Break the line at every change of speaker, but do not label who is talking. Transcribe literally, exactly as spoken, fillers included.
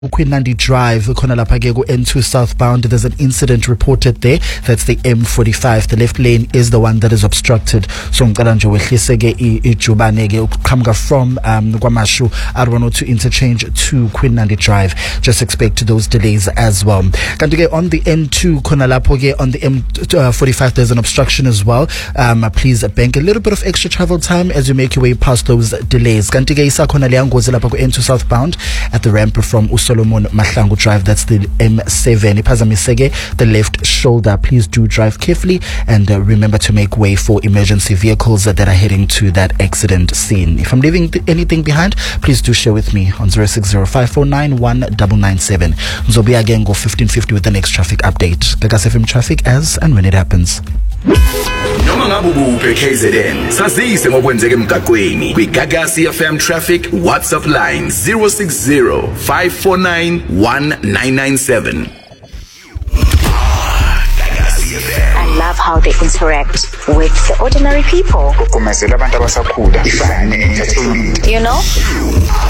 Queen Nandi Drive, khona lapha ke ku N two southbound. There's an incident reported there. That's the M forty-five. The left lane is the one that is obstructed. So ngicela nje wehlise ke ijubane ke ukuqhamuka from um kwaMashu R one oh two interchange to Queen Nandi Drive. Just expect those delays as well. Kanti ke on the N two khona lapho ke on the M forty-five there's an obstruction as well. Um please bank a little bit of extra travel time as you make your way past those delays. Kanti ke isakhona le ngozi lapha ku N two southbound at the ramp from Solomon Mahlangu Drive. That's the M seven. Iphazamiseke the left shoulder. Please do drive carefully and uh, remember to make way for emergency vehicles that are heading to that accident scene. If I'm leaving th- anything behind, please do share with me on zero six zero five four nine one nine nine seven. Nzobi again go fifteen fifty with the next traffic update. Gagas F M traffic as and when it happens.
Noma ngabe ubuphe K Z N sazise ngokwenzeka emgaqweni kwi Gagasi F M traffic WhatsApp line zero six zero five four nine one nine nine seven.
I love how they interact with the ordinary people.
Kukumazela abantu abasakhula ifane entertainment.
You know?